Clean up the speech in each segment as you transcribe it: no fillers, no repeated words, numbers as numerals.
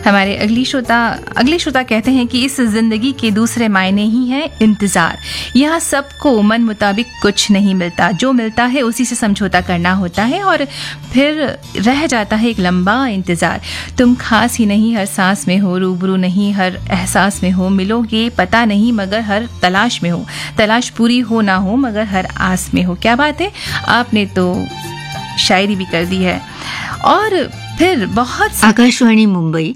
हमारे अगले श्रोता कहते हैं कि इस जिंदगी के दूसरे मायने ही है इंतज़ार। यहाँ सबको मन मुताबिक कुछ नहीं मिलता, जो मिलता है उसी से समझौता करना होता है और फिर रह जाता है एक लंबा इंतज़ार। तुम खास ही नहीं हर सांस में हो, रूबरू नहीं हर एहसास में हो, मिलोगे पता नहीं मगर हर तलाश में हो, तलाश पूरी हो ना हो मगर हर आस में हो। क्या बात है, आपने तो शायरी भी कर दी है। और फिर बहुत आकाशवाणी मुंबई,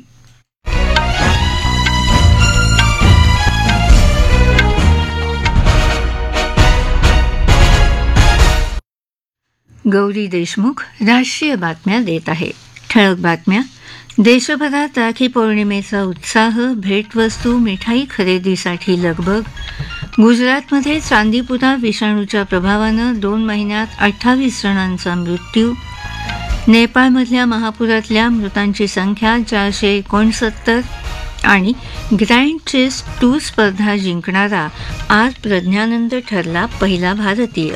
गौरी देशमुख राष्ट्रीय बातम्या देत आहे। ठळक बातम्या. देशभरात राखी पौर्णिमेचा उत्साह, भेटवस्तू, मिठाई खरेदीसाठी लगबग. गुजरातमध्ये चांदीपुरा विषाणूच्या प्रभावानं 2 महिन्यात 28 जणांचा मृत्यू. नेपाळमधल्या महापुरातल्या मृतांची संख्या 469. आणि ग्रँड चेस 2 स्पर्धा जिंकणारा आर प्रज्ञानंद ठरला पहिला भारतीय.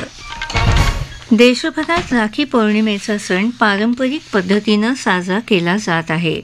देशभरात राखी पौर्णिमेचा सण पारंपरिक पद्धतीनं साजरा केला जात आहे.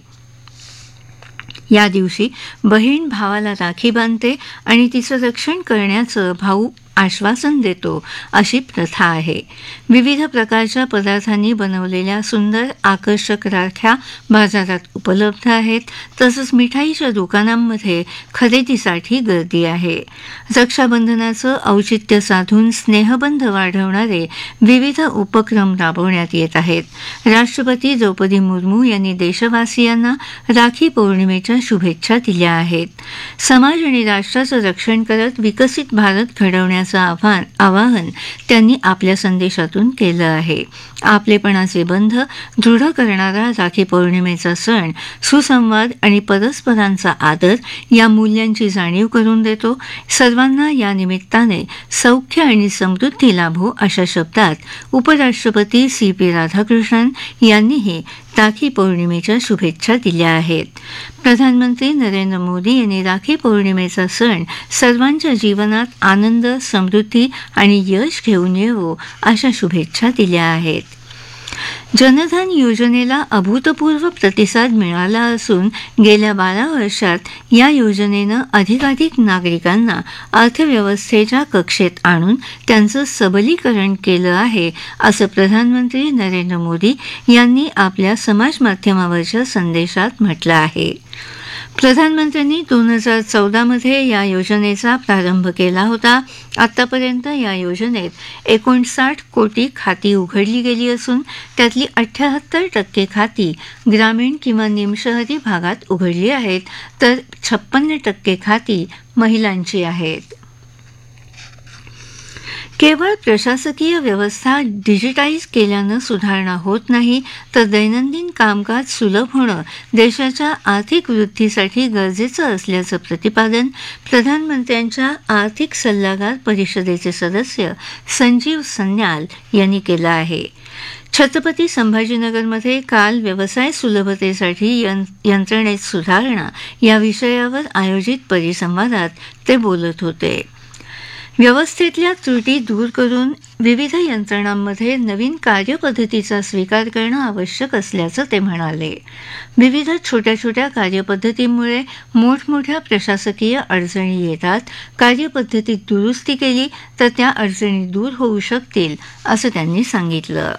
या दिवशी बहीण भावाला राखी बांधते आणि तिचं रक्षण करण्याचं भाऊ आश्वासन देतो, अशी प्रथा आहे. विविध प्रकारच्या पदार्थांनी बनवलेल्या सुंदर आकर्षक राख्या बाजारात उपलब्ध आहेत. तसंच मिठाईच्या दुकानांमध्ये खरेदीसाठी गर्दी आहे. रक्षाबंधनाचं औचित्य साधून स्नेहबंध वाढवणारे विविध उपक्रम राबवण्यात येत आहेत. राष्ट्रपती द्रौपदी मुर्मू यांनी देशवासियांना राखी पौर्णिमेच्या शुभेच्छा दिल्या आहेत. समाज आणि राष्ट्राचं रक्षण करत विकसित भारत घडवण्याचं आवाहन त्यांनी आपल्या संदेशातून केलं आहे. आपलेपणाचे बंध दृढ करणारा राखी पौर्णिमेचा सण सुसंवाद आणि परस्परांचा आदर या मूल्यांची जाणीव करून देतो. सर्वांना या निमित्ताने सौख्य आणि समृद्धी लाभो, अशा शब्दात उपराष्ट्रपती CP राधाकृष्णन यांनीही राखी पौर्णिमेच्या शुभेच्छा दिल्या आहेत. प्रधानमंत्री नरेंद्र मोदी यांनी राखी पौर्णिमेचा सण सर्वांच्या जीवनात आनंद, समृद्धी आणि यश घेऊन येवो, अशा शुभेच्छा दिल्या आहेत. जनधन योजनेला अभूतपूर्व प्रतिसाद मिळाला असून गेल्या 12 वर्षात या योजनेनं अधिकाधिक नागरिकांना अर्थव्यवस्थेच्या कक्षेत आणून त्यांचं सबलीकरण केलं आहे, असं प्रधानमंत्री नरेंद्र मोदी यांनी आपल्या समाजमाध्यमावरच्या संदेशात म्हटलं आहे. प्रधानमंत्र्यांनी 2014 मध्ये या योजनेचा प्रारंभ केला होता. आतापर्यंत या योजनेत 59 कोटी खाती उघडली गेली असून त्यातली 78% खाती ग्रामीण किंवा निमशहरी भागात उघडली आहेत, तर 56% खाती महिलांची आहेत. केवळ प्रशासकीय व्यवस्था डिजिटाईज केल्यानं सुधारणा होत नाही, तर दैनंदिन कामकाज सुलभ होणं देशाच्या आर्थिक वृद्धीसाठी गरजेचं असल्याचं प्रतिपादन प्रधानमंत्र्यांच्या आर्थिक सल्लागार परिषदेचे सदस्य संजीव सन्याल यांनी केलं आहे. छत्रपती संभाजीनगरमध्ये काल व्यवसाय सुलभतेसाठी यंत्रणेत सुधारणा या विषयावर आयोजित परिसंवादात ते बोलत होते. व्यवस्थेतल्या त्रुटी दूर करून विविध यंत्रणांमध्ये नवीन कार्यपद्धतीचा स्वीकार करणं आवश्यक असल्याचं ते म्हणाले. विविध छोट्या छोट्या कार्यपद्धतींमुळे मोठमोठ्या प्रशासकीय अडचणी येतात. कार्यपद्धतीत दुरुस्ती केली तर त्या अडचणी दूर होऊ शकतील, असं त्यांनी सांगितलं.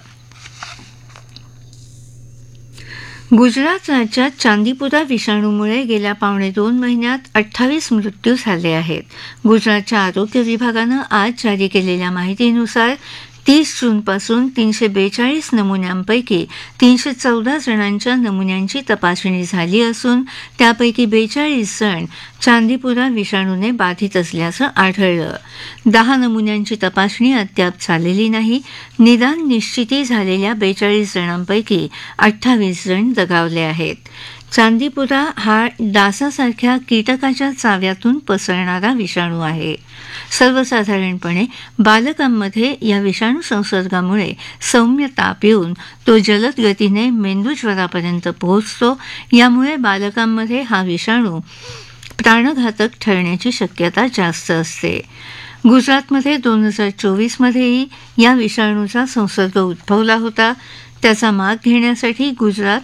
गुजरात राज्यात चांदीपुरा विषाणूमुळे गेल्या 2.25 महिन्यात 28 मृत्यू झाले आहेत. गुजरातच्या आरोग्य विभागानं आज जारी केलेल्या माहितीनुसार 30 जूनपासून 342 नमुन्यांपैकी 314 जणांच्या नमुन्यांची तपासणी झाली असून त्यापैकी 42 जण चांदीपुरा विषाणूने बाधित असल्याचं आढळलं. 10 नमुन्यांची तपासणी अद्याप झालेली नाही. निदान निश्चिती झालेल्या 42 जणांपैकी 28 जण दगावले आहेत. चांदीपुरा हा डासासारख्या कीटकाच्या चाव्यातून पसरणारा विषाणू आहे. सर्वसाधारणपणे बालकांमध्ये या विषाणू संसर्गामुळे सौम्य ताप येऊन तो जलद गतीने मेंदूज्वरापर्यंत पोहोचतो. यामुळे बालकांमध्ये हा विषाणू प्राणघातक ठरण्याची शक्यता जास्त असते. गुजरातमध्ये 2024 मध्येही या विषाणूचा संसर्ग उद्भवला होता. त्याचा माग घेण्यासाठी गुजरात